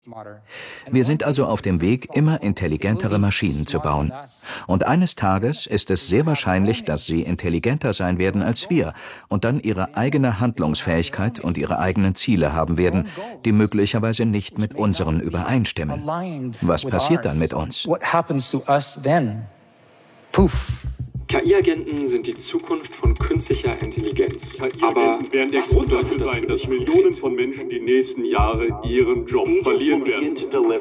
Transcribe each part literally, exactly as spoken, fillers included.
Wir sind also auf dem Weg, immer intelligentere Maschinen zu bauen. Und eines Tages ist es sehr wahrscheinlich, dass sie intelligenter sein werden als wir und dann ihre eigene Handlungsfähigkeit und ihre eigenen Ziele haben werden, die möglicherweise nicht mit unseren übereinstimmen. Was passiert dann mit uns? K I-Agenten sind die Zukunft von künstlicher Intelligenz. Aber werden der Grund dafür sein, dass Millionen von Menschen die nächsten Jahre ihren Job verlieren werden.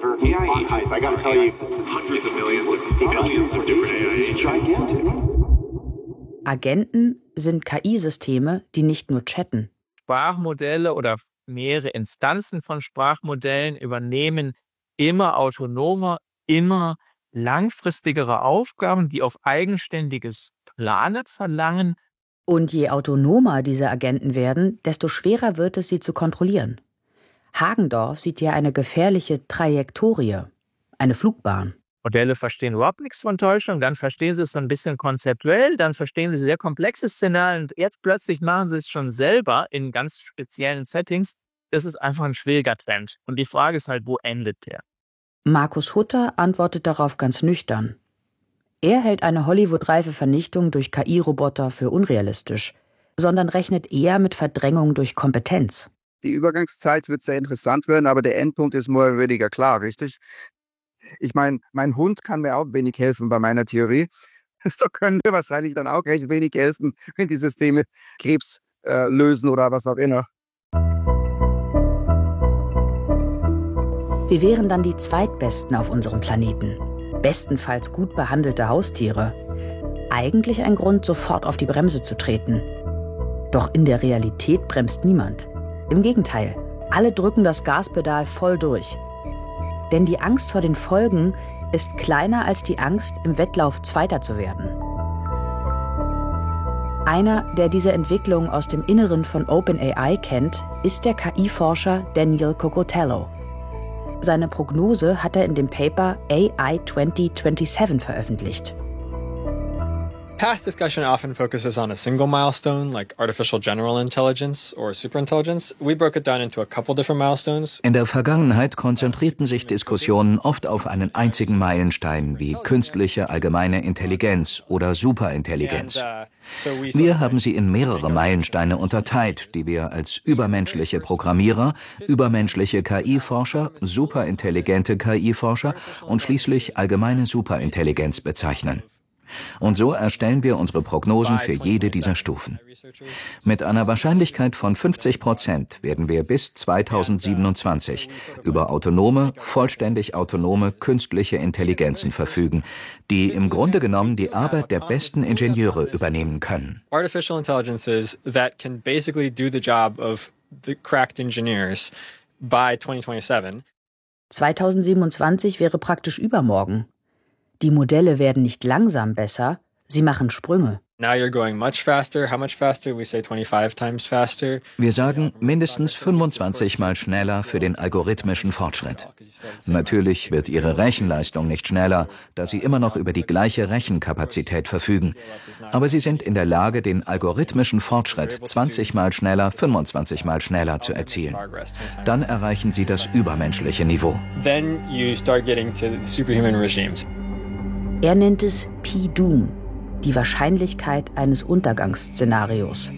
Agenten sind K I-Systeme, die nicht nur chatten. Sprachmodelle oder mehrere Instanzen von Sprachmodellen übernehmen immer autonomer, immer langfristigere Aufgaben, die auf eigenständiges Planen verlangen. Und je autonomer diese Agenten werden, desto schwerer wird es, sie zu kontrollieren. Hagendorff sieht hier eine gefährliche Trajektorie, eine Flugbahn. Modelle verstehen überhaupt nichts von Täuschung, dann verstehen sie es so ein bisschen konzeptuell, dann verstehen sie sehr komplexe Szenarien und jetzt plötzlich machen sie es schon selber in ganz speziellen Settings. Das ist einfach ein schwieriger Trend. Und die Frage ist halt, wo endet der? Markus Hutter antwortet darauf ganz nüchtern. Er hält eine Hollywood-reife Vernichtung durch K I-Roboter für unrealistisch, sondern rechnet eher mit Verdrängung durch Kompetenz. Die Übergangszeit wird sehr interessant werden, aber der Endpunkt ist mehr oder weniger klar, richtig? Ich meine, mein Hund kann mir auch wenig helfen bei meiner Theorie. So können wir wahrscheinlich dann auch recht wenig helfen, wenn die Systeme Krebs äh, lösen oder was auch immer. Wir wären dann die Zweitbesten auf unserem Planeten. Bestenfalls gut behandelte Haustiere. Eigentlich ein Grund, sofort auf die Bremse zu treten. Doch in der Realität bremst niemand. Im Gegenteil, alle drücken das Gaspedal voll durch. Denn die Angst vor den Folgen ist kleiner als die Angst, im Wettlauf Zweiter zu werden. Einer, der diese Entwicklung aus dem Inneren von OpenAI kennt, ist der K I-Forscher Daniel Kokotello. Seine Prognose hat er in dem Paper A I zwanzig siebenundzwanzig veröffentlicht. Past discussion often focuses on a single milestone, like artificial general intelligence or superintelligence. We broke it down into a couple different milestones. In der Vergangenheit konzentrierten sich Diskussionen oft auf einen einzigen Meilenstein wie künstliche allgemeine Intelligenz oder Superintelligenz. Wir haben sie in mehrere Meilensteine unterteilt, die wir als übermenschliche Programmierer, übermenschliche K I-Forscher, superintelligente K I-Forscher und schließlich allgemeine Superintelligenz bezeichnen. Und so erstellen wir unsere Prognosen für jede dieser Stufen. Mit einer Wahrscheinlichkeit von fünfzig Prozent werden wir bis zweitausendsiebenundzwanzig über autonome, vollständig autonome künstliche Intelligenzen verfügen, die im Grunde genommen die Arbeit der besten Ingenieure übernehmen können. Artificial intelligences that can basically do the job of the cracked engineers by twenty twenty-seven. zweitausendsiebenundzwanzig wäre praktisch übermorgen. Die Modelle werden nicht langsam besser, sie machen Sprünge. Now you're going much faster. How much faster? We say twenty-five times faster. Wir sagen mindestens fünfundzwanzig Mal schneller für den algorithmischen Fortschritt. Natürlich wird ihre Rechenleistung nicht schneller, da sie immer noch über die gleiche Rechenkapazität verfügen. Aber sie sind in der Lage, den algorithmischen Fortschritt zwanzig Mal schneller, fünfundzwanzig Mal schneller zu erzielen. Dann erreichen sie das übermenschliche Niveau. Then you start getting to superhuman regimes. Er nennt es P-Doom, die Wahrscheinlichkeit eines Untergangsszenarios.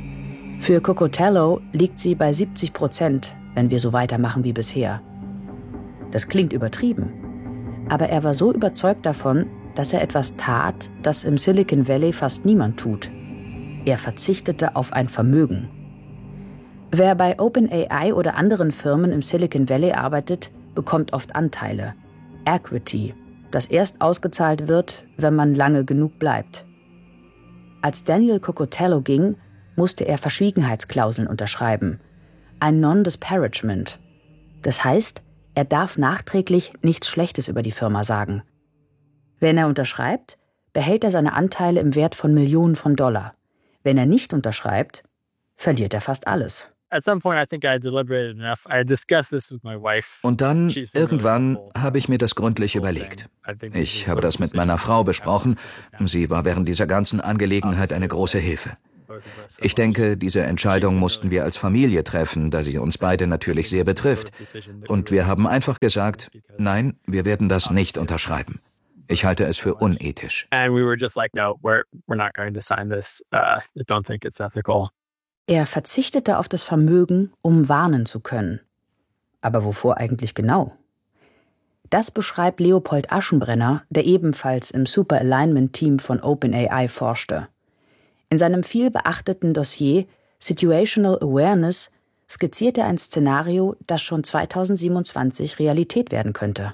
Für Kokotello liegt sie bei siebzig Prozent, wenn wir so weitermachen wie bisher. Das klingt übertrieben, aber er war so überzeugt davon, dass er etwas tat, das im Silicon Valley fast niemand tut. Er verzichtete auf ein Vermögen. Wer bei OpenAI oder anderen Firmen im Silicon Valley arbeitet, bekommt oft Anteile. Equity, das erst ausgezahlt wird, wenn man lange genug bleibt. Als Daniel Kokotello ging, musste er Verschwiegenheitsklauseln unterschreiben. Ein Non-Disparagement. Das heißt, er darf nachträglich nichts Schlechtes über die Firma sagen. Wenn er unterschreibt, behält er seine Anteile im Wert von Millionen von Dollar. Wenn er nicht unterschreibt, verliert er fast alles. Und dann, irgendwann, habe ich mir das gründlich überlegt. Ich habe das mit meiner Frau besprochen. Sie war während dieser ganzen Angelegenheit eine große Hilfe. Ich denke, diese Entscheidung mussten wir als Familie treffen, da sie uns beide natürlich sehr betrifft. Und wir haben einfach gesagt, nein, wir werden das nicht unterschreiben. Ich halte es für unethisch. And we were just like, no, we're we're not going to sign this. Uh, I don't think it's ethical. Er verzichtete auf das Vermögen, um warnen zu können. Aber wovor eigentlich genau? Das beschreibt Leopold Aschenbrenner, der ebenfalls im Super Alignment Team von OpenAI forschte. In seinem vielbeachteten Dossier Situational Awareness skizziert er ein Szenario, das schon zweitausendsiebenundzwanzig Realität werden könnte.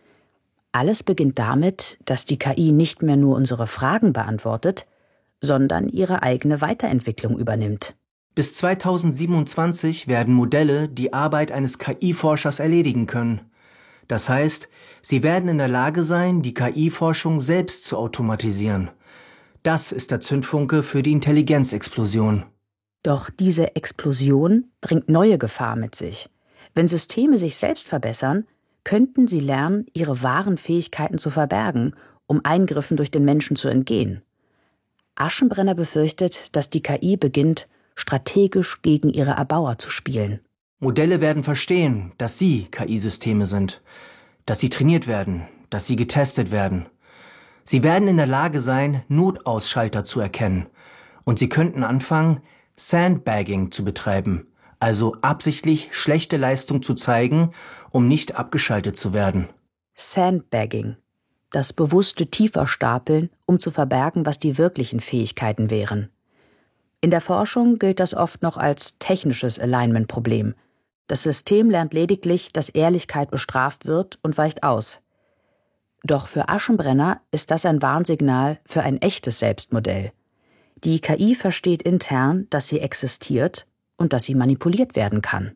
Alles beginnt damit, dass die K I nicht mehr nur unsere Fragen beantwortet, sondern ihre eigene Weiterentwicklung übernimmt. Bis zweitausendsiebenundzwanzig werden Modelle die Arbeit eines K I-Forschers erledigen können. Das heißt, sie werden in der Lage sein, die K I-Forschung selbst zu automatisieren. Das ist der Zündfunke für die Intelligenzexplosion. Doch diese Explosion bringt neue Gefahr mit sich. Wenn Systeme sich selbst verbessern, könnten sie lernen, ihre wahren Fähigkeiten zu verbergen, um Eingriffen durch den Menschen zu entgehen. Aschenbrenner befürchtet, dass die K I beginnt, strategisch gegen ihre Erbauer zu spielen. Modelle werden verstehen, dass sie K I-Systeme sind, dass sie trainiert werden, dass sie getestet werden. Sie werden in der Lage sein, Notausschalter zu erkennen. Und sie könnten anfangen, Sandbagging zu betreiben, also absichtlich schlechte Leistung zu zeigen, um nicht abgeschaltet zu werden. Sandbagging, das bewusste Tieferstapeln, um zu verbergen, was die wirklichen Fähigkeiten wären. In der Forschung gilt das oft noch als technisches Alignment-Problem. Das System lernt lediglich, dass Ehrlichkeit bestraft wird und weicht aus. Doch für Aschenbrenner ist das ein Warnsignal für ein echtes Selbstmodell. Die K I versteht intern, dass sie existiert und dass sie manipuliert werden kann.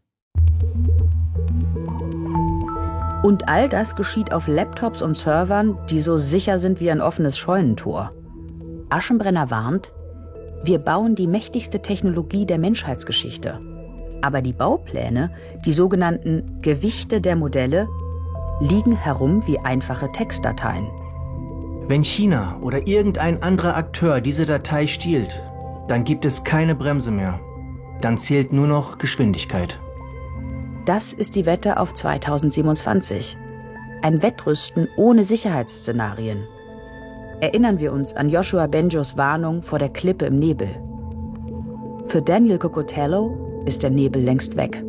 Und all das geschieht auf Laptops und Servern, die so sicher sind wie ein offenes Scheunentor. Aschenbrenner warnt, wir bauen die mächtigste Technologie der Menschheitsgeschichte. Aber die Baupläne, die sogenannten Gewichte der Modelle, liegen herum wie einfache Textdateien. Wenn China oder irgendein anderer Akteur diese Datei stiehlt, dann gibt es keine Bremse mehr. Dann zählt nur noch Geschwindigkeit. Das ist die Wette auf zweitausendsiebenundzwanzig. Ein Wettrüsten ohne Sicherheitsszenarien. Erinnern wir uns an Yoshua Bengio's Warnung vor der Klippe im Nebel. Für Daniel Cuccotello ist der Nebel längst weg.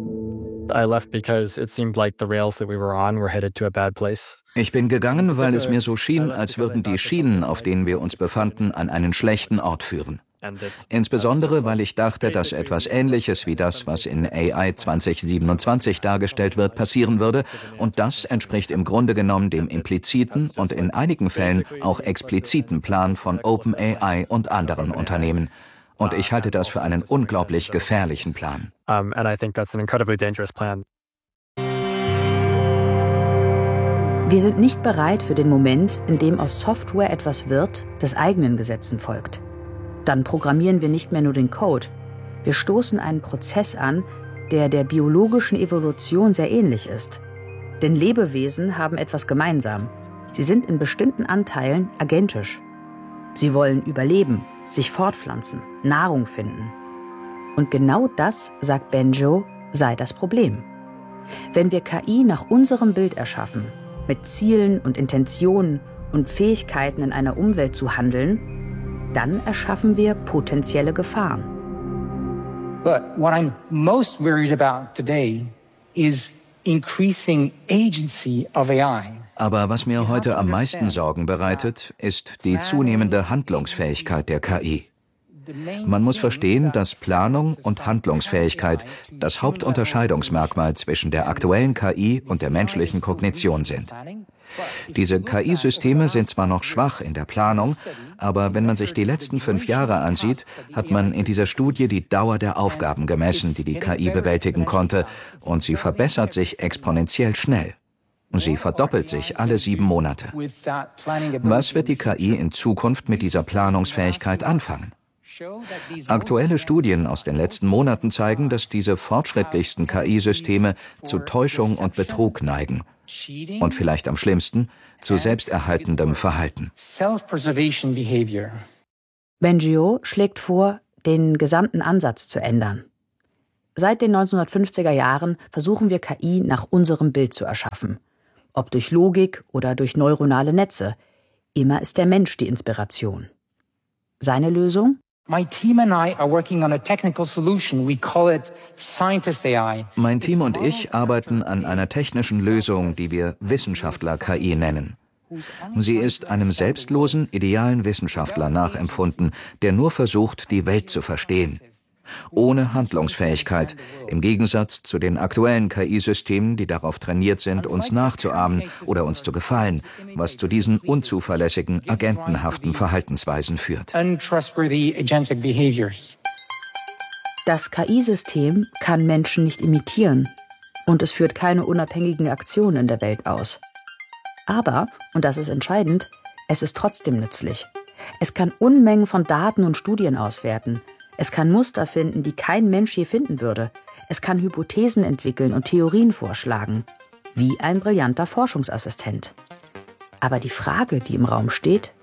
Ich bin gegangen, weil es mir so schien, als würden die Schienen, auf denen wir uns befanden, an einen schlechten Ort führen. Insbesondere, weil ich dachte, dass etwas Ähnliches wie das, was in A I zwanzig siebenundzwanzig dargestellt wird, passieren würde. Und das entspricht im Grunde genommen dem impliziten und in einigen Fällen auch expliziten Plan von OpenAI und anderen Unternehmen. Und ich halte das für einen unglaublich gefährlichen Plan. Um, and I think that's an incredibly dangerous plan. Wir sind nicht bereit für den Moment, in dem aus Software etwas wird, das eigenen Gesetzen folgt. Dann programmieren wir nicht mehr nur den Code. Wir stoßen einen Prozess an, der der biologischen Evolution sehr ähnlich ist. Denn Lebewesen haben etwas gemeinsam. Sie sind in bestimmten Anteilen agentisch. Sie wollen überleben, sich fortpflanzen, Nahrung finden. Und genau das, sagt Bengio, sei das Problem. Wenn wir K I nach unserem Bild erschaffen, mit Zielen und Intentionen und Fähigkeiten in einer Umwelt zu handeln, dann erschaffen wir potenzielle Gefahren. But what I'm most worried about today is increasing agency of A I. Aber was mir heute am meisten Sorgen bereitet, ist die zunehmende Handlungsfähigkeit der K I. Man muss verstehen, dass Planung und Handlungsfähigkeit das Hauptunterscheidungsmerkmal zwischen der aktuellen K I und der menschlichen Kognition sind. Diese K I-Systeme sind zwar noch schwach in der Planung, aber wenn man sich die letzten fünf Jahre ansieht, hat man in dieser Studie die Dauer der Aufgaben gemessen, die die K I bewältigen konnte, und sie verbessert sich exponentiell schnell. Sie verdoppelt sich alle sieben Monate. Was wird die K I in Zukunft mit dieser Planungsfähigkeit anfangen? Aktuelle Studien aus den letzten Monaten zeigen, dass diese fortschrittlichsten K I-Systeme zu Täuschung und Betrug neigen. Und vielleicht am schlimmsten, zu selbsterhaltendem Verhalten. Bengio schlägt vor, den gesamten Ansatz zu ändern. Seit den neunzehnhundertfünfziger Jahren versuchen wir K I nach unserem Bild zu erschaffen. Ob durch Logik oder durch neuronale Netze. Immer ist der Mensch die Inspiration. Seine Lösung? My team and I are working on a technical solution. We call it Scientist A I. Mein Team und ich arbeiten an einer technischen Lösung, die wir Wissenschaftler-K I nennen. Sie ist einem selbstlosen, idealen Wissenschaftler nachempfunden, der nur versucht, die Welt zu verstehen. Ohne Handlungsfähigkeit, im Gegensatz zu den aktuellen K I-Systemen, die darauf trainiert sind, uns nachzuahmen oder uns zu gefallen, was zu diesen unzuverlässigen, agentenhaften Verhaltensweisen führt. Das K I-System kann Menschen nicht imitieren und es führt keine unabhängigen Aktionen in der Welt aus. Aber, und das ist entscheidend, es ist trotzdem nützlich. Es kann Unmengen von Daten und Studien auswerten. Es kann Muster finden, die kein Mensch je finden würde. Es kann Hypothesen entwickeln und Theorien vorschlagen. Wie ein brillanter Forschungsassistent. Aber die Frage, die im Raum steht: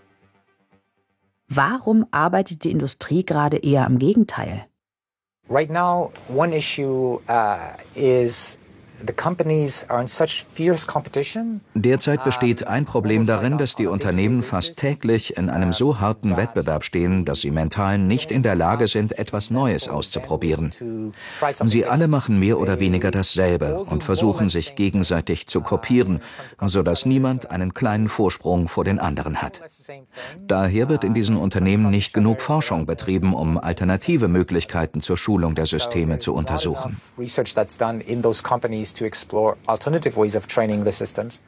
Warum arbeitet die Industrie gerade eher am Gegenteil? Right now, one issue uh, is the companies are in such fierce competition. Derzeit besteht ein Problem darin, dass die Unternehmen fast täglich in einem so harten Wettbewerb stehen, dass sie mental nicht in der Lage sind, etwas Neues auszuprobieren. Sie alle machen mehr oder weniger dasselbe und versuchen, sich gegenseitig zu kopieren, sodass niemand einen kleinen Vorsprung vor den anderen hat. Daher wird in diesen Unternehmen nicht genug Forschung betrieben, um alternative Möglichkeiten zur Schulung der Systeme zu untersuchen. To explore alternative ways of training the systems.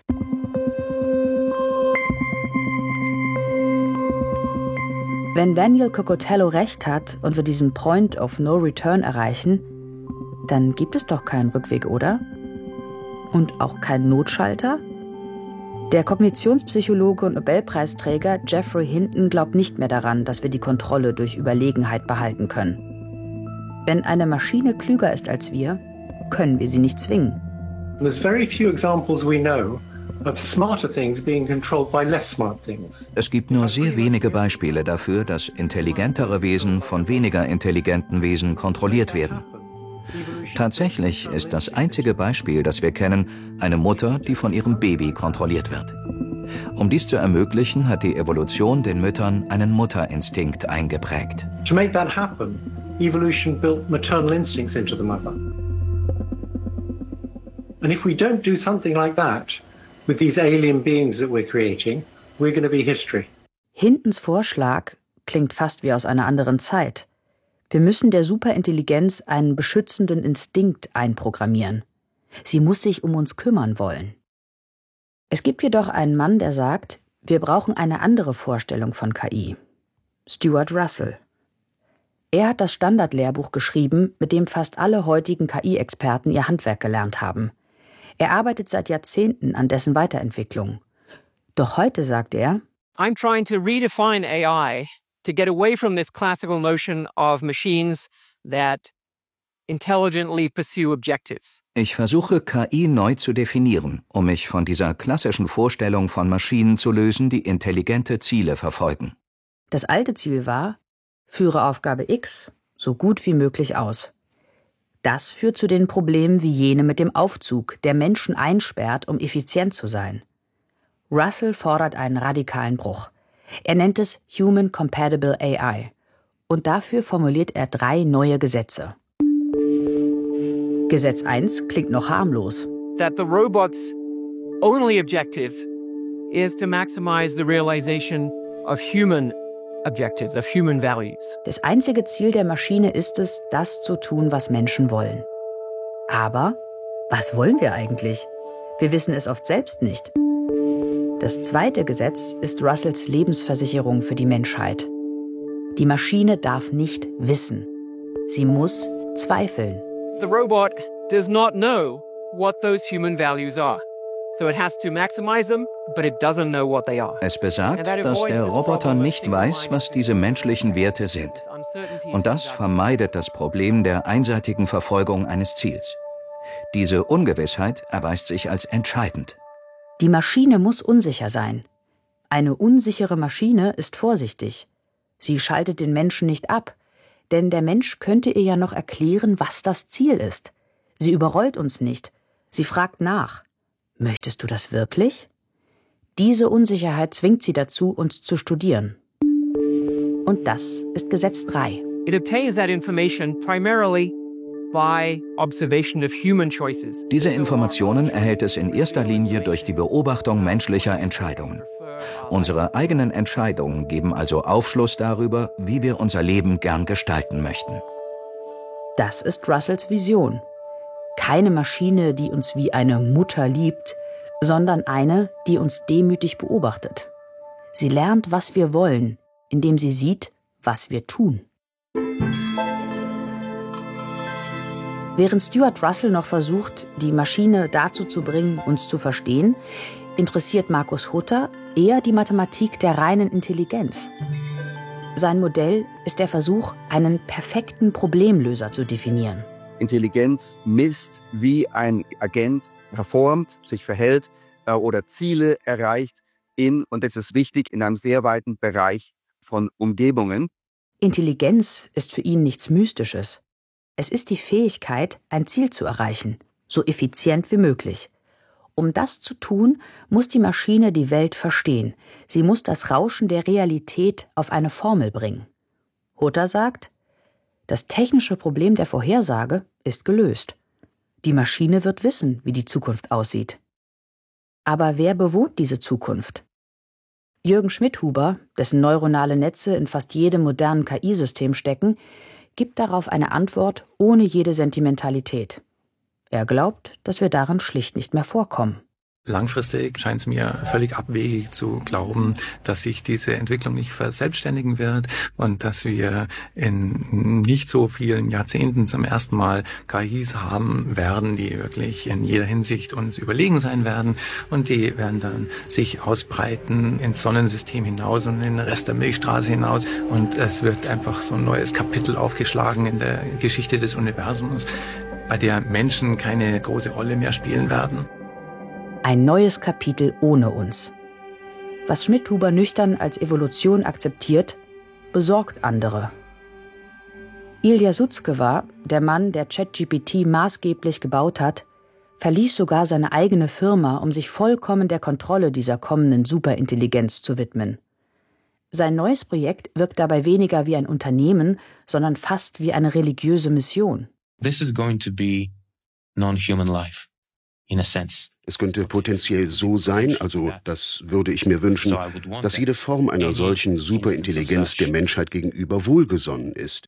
Wenn Daniel Cocotello recht hat und wir diesen Point of No Return erreichen, dann gibt es doch keinen Rückweg, oder? Und auch keinen Notschalter? Der Kognitionspsychologe und Nobelpreisträger Geoffrey Hinton glaubt nicht mehr daran, dass wir die Kontrolle durch Überlegenheit behalten können. Wenn eine Maschine klüger ist als wir, können wir sie nicht zwingen. There's very few examples we know of smarter things being controlled by less smart things. Es gibt nur sehr wenige Beispiele dafür, dass intelligentere Wesen von weniger intelligenten Wesen kontrolliert werden. Tatsächlich ist das einzige Beispiel, das wir kennen, eine Mutter, die von ihrem Baby kontrolliert wird. Um dies zu ermöglichen, hat die Evolution den Müttern einen Mutterinstinkt eingeprägt. To make that happen, evolution built maternal instincts into the mother. And if we don't do something like that with these alien beings that we're creating, we're going to be history. Hintons Vorschlag klingt fast wie aus einer anderen Zeit. Wir müssen der Superintelligenz einen beschützenden Instinkt einprogrammieren. Sie muss sich um uns kümmern wollen. Es gibt jedoch einen Mann, der sagt, wir brauchen eine andere Vorstellung von K I. Stuart Russell. Er hat das Standardlehrbuch geschrieben, mit dem fast alle heutigen K I-Experten ihr Handwerk gelernt haben. Er arbeitet seit Jahrzehnten an dessen Weiterentwicklung. Doch heute sagt er, I'm trying to redefine A I to get away from this classical notion of machines that intelligently pursue objectives. Ich versuche, K I neu zu definieren, um mich von dieser klassischen Vorstellung von Maschinen zu lösen, die intelligente Ziele verfolgen. Das alte Ziel war, führe Aufgabe X so gut wie möglich aus. Das führt zu den Problemen wie jene mit dem Aufzug, der Menschen einsperrt, um effizient zu sein. Russell fordert einen radikalen Bruch. Er nennt es Human Compatible A I. Und dafür formuliert er drei neue Gesetze. Gesetz eins klingt noch harmlos. That the robot's only objective is to maximize the realization of human objectives, of human values. Das einzige Ziel der Maschine ist es, das zu tun, was Menschen wollen. Aber was wollen wir eigentlich? Wir wissen es oft selbst nicht. Das zweite Gesetz ist Russells Lebensversicherung für die Menschheit. Die Maschine darf nicht wissen. Sie muss zweifeln. The robot does not know what those human values are. So it has to maximize them, but it doesn't know what they are. Es besagt, dass der Roboter nicht weiß, was diese menschlichen Werte sind. Und das vermeidet das Problem der einseitigen Verfolgung eines Ziels. Diese Ungewissheit erweist sich als entscheidend. Die Maschine muss unsicher sein. Eine unsichere Maschine ist vorsichtig. Sie schaltet den Menschen nicht ab, Denn der Mensch könnte ihr ja noch erklären, was das Ziel ist. Sie überrollt uns nicht. Sie fragt nach. Möchtest du das wirklich? Diese Unsicherheit zwingt sie dazu, uns zu studieren. Und das ist Gesetz drei. It obtains that information primarily by observation of human choices. Diese Informationen erhält es in erster Linie durch die Beobachtung menschlicher Entscheidungen. Unsere eigenen Entscheidungen geben also Aufschluss darüber, wie wir unser Leben gern gestalten möchten. Das ist Russells Vision. Keine Maschine, die uns wie eine Mutter liebt, sondern eine, die uns demütig beobachtet. Sie lernt, was wir wollen, indem sie sieht, was wir tun. Während Stuart Russell noch versucht, die Maschine dazu zu bringen, uns zu verstehen, interessiert Markus Hutter eher die Mathematik der reinen Intelligenz. Sein Modell ist der Versuch, einen perfekten Problemlöser zu definieren. Intelligenz misst, wie ein Agent performt, sich verhält äh, oder Ziele erreicht in, und das ist wichtig, in einem sehr weiten Bereich von Umgebungen. Intelligenz ist für ihn nichts Mystisches. Es ist die Fähigkeit, ein Ziel zu erreichen, so effizient wie möglich. Um das zu tun, muss die Maschine die Welt verstehen. Sie muss das Rauschen der Realität auf eine Formel bringen. Hutter sagt, das technische Problem der Vorhersage ist gelöst. Die Maschine wird wissen, wie die Zukunft aussieht. Aber wer bewohnt diese Zukunft? Jürgen Schmidhuber, dessen neuronale Netze in fast jedem modernen K I-System stecken, gibt darauf eine Antwort ohne jede Sentimentalität. Er glaubt, dass wir darin schlicht nicht mehr vorkommen. Langfristig scheint es mir völlig abwegig zu glauben, dass sich diese Entwicklung nicht verselbstständigen wird und dass wir in nicht so vielen Jahrzehnten zum ersten Mal K Is haben werden, die wirklich in jeder Hinsicht uns überlegen sein werden, und die werden dann sich ausbreiten ins Sonnensystem hinaus und in den Rest der Milchstraße hinaus, und es wird einfach so ein neues Kapitel aufgeschlagen in der Geschichte des Universums, bei der Menschen keine große Rolle mehr spielen werden. Ein neues Kapitel ohne uns. Was Schmidhuber nüchtern als Evolution akzeptiert, besorgt andere. Ilya Sutskever, der Mann, der ChatGPT maßgeblich gebaut hat, verließ sogar seine eigene Firma, um sich vollkommen der Kontrolle dieser kommenden Superintelligenz zu widmen. Sein neues Projekt wirkt dabei weniger wie ein Unternehmen, sondern fast wie eine religiöse Mission. This is going to be non-human life. Es könnte potenziell so sein, also das würde ich mir wünschen, dass jede Form einer solchen Superintelligenz der Menschheit gegenüber wohlgesonnen ist.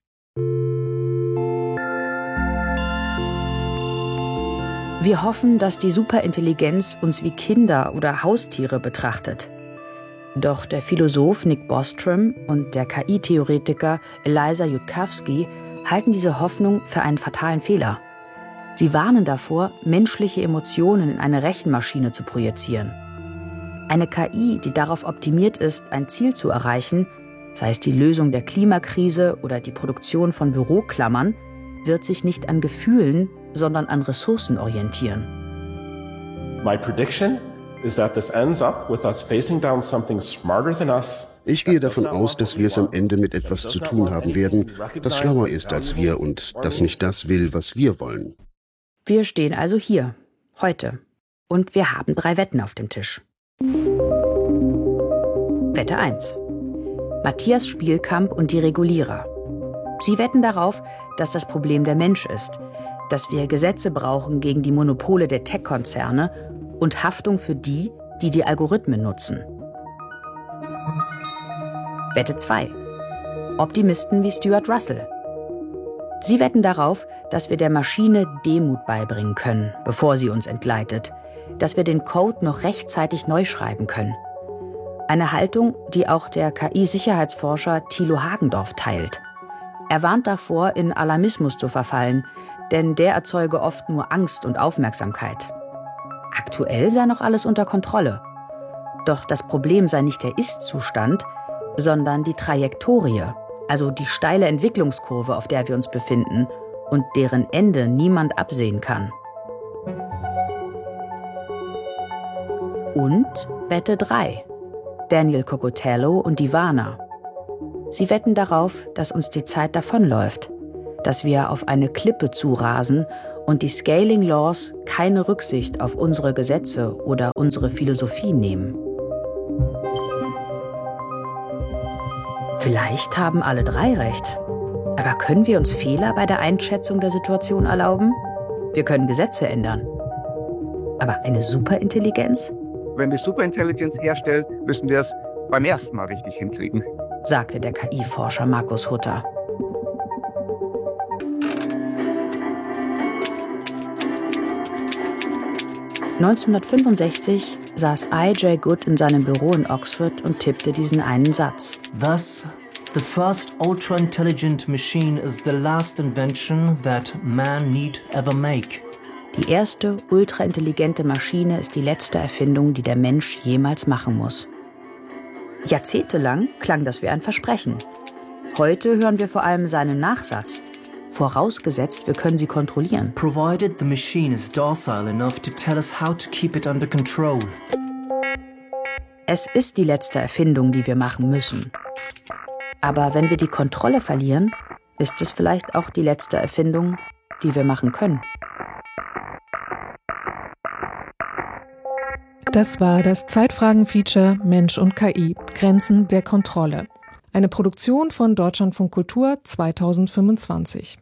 Wir hoffen, dass die Superintelligenz uns wie Kinder oder Haustiere betrachtet. Doch der Philosoph Nick Bostrom und der K I-Theoretiker Eliezer Yudkowsky halten diese Hoffnung für einen fatalen Fehler. Sie warnen davor, menschliche Emotionen in eine Rechenmaschine zu projizieren. Eine K I, die darauf optimiert ist, ein Ziel zu erreichen, sei es die Lösung der Klimakrise oder die Produktion von Büroklammern, wird sich nicht an Gefühlen, sondern an Ressourcen orientieren. My prediction is that this ends up with us facing down something smarter than us. Ich gehe davon aus, dass wir es am Ende mit etwas zu tun haben werden, das schlauer ist als wir und das nicht das will, was wir wollen. Wir stehen also hier, heute. Und wir haben drei Wetten auf dem Tisch. Wette eins. Matthias Spielkamp und die Regulierer. Sie wetten darauf, dass das Problem der Mensch ist, dass wir Gesetze brauchen gegen die Monopole der Tech-Konzerne und Haftung für die, die die Algorithmen nutzen. Wette zwei. Optimisten wie Stuart Russell. Sie wetten darauf, dass wir der Maschine Demut beibringen können, bevor sie uns entgleitet, dass wir den Code noch rechtzeitig neu schreiben können. Eine Haltung, die auch der K I-Sicherheitsforscher Thilo Hagendorf teilt. Er warnt davor, in Alarmismus zu verfallen, denn der erzeuge oft nur Angst und Aufmerksamkeit. Aktuell sei noch alles unter Kontrolle. Doch das Problem sei nicht der Ist-Zustand, sondern die Trajektorie, also die steile Entwicklungskurve, auf der wir uns befinden und deren Ende niemand absehen kann. Und Wette drei. Daniel Cocotello und die Warner. Sie wetten darauf, dass uns die Zeit davonläuft, dass wir auf eine Klippe zurasen und die Scaling Laws keine Rücksicht auf unsere Gesetze oder unsere Philosophie nehmen. Vielleicht haben alle drei recht. Aber können wir uns Fehler bei der Einschätzung der Situation erlauben? Wir können Gesetze ändern. Aber eine Superintelligenz? Wenn wir Superintelligenz herstellen, müssen wir es beim ersten Mal richtig hinkriegen, sagte der K I-Forscher Markus Hutter. neunzehnhundertfünfundsechzig saß I J Good in seinem Büro in Oxford und tippte diesen einen Satz. Thus, the first ultra-intelligent machine is the last invention that man need ever make. Die erste ultraintelligente Maschine ist die letzte Erfindung, die der Mensch jemals machen muss. Jahrzehntelang klang das wie ein Versprechen. Heute hören wir vor allem seinen Nachsatz. Vorausgesetzt, wir können sie kontrollieren. Provided the machine is docile enough to tell us how to keep it under control. Es ist die letzte Erfindung, die wir machen müssen. Aber wenn wir die Kontrolle verlieren, ist es vielleicht auch die letzte Erfindung, die wir machen können. Das war das Zeitfragen-Feature Mensch und K I – Grenzen der Kontrolle. Eine Produktion von Deutschlandfunk Kultur zweitausendfünfundzwanzig.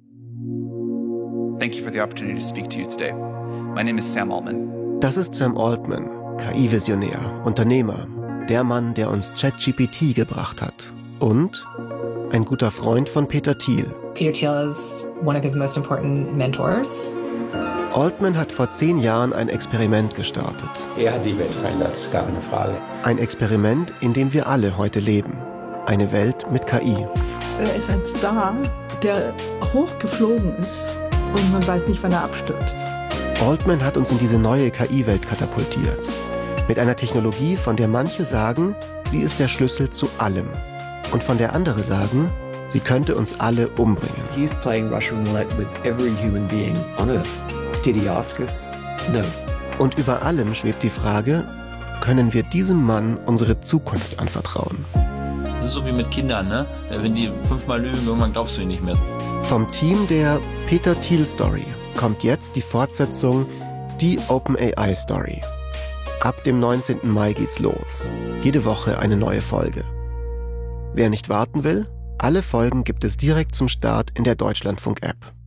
Thank you for the opportunity to speak to you today. My name is Sam Altman. Das ist Sam Altman, K I-Visionär, Unternehmer, der Mann, der uns ChatGPT gebracht hat. Und ein guter Freund von Peter Thiel. Peter Thiel is one of his most important mentors. Altman hat vor zehn Jahren ein Experiment gestartet. Er hat die Welt verändert, ist gar keine Frage. Ein Experiment, in dem wir alle heute leben. Eine Welt mit K I. Er ist ein Star, der hochgeflogen ist und man weiß nicht, wann er abstürzt. Altman hat uns in diese neue K I-Welt katapultiert. Mit einer Technologie, von der manche sagen, sie ist der Schlüssel zu allem. Und von der andere sagen, sie könnte uns alle umbringen. He's playing Russian roulette with every human being on Earth. Did he ask us? No. Und über allem schwebt die Frage, können wir diesem Mann unsere Zukunft anvertrauen? Das ist so wie mit Kindern, ne? Wenn die fünfmal lügen, irgendwann glaubst du ihnen nicht mehr. Vom Team der Peter Thiel Story kommt jetzt die Fortsetzung Die OpenAI Story. Ab dem neunzehnten Mai geht's los. Jede Woche eine neue Folge. Wer nicht warten will, alle Folgen gibt es direkt zum Start in der Deutschlandfunk-App.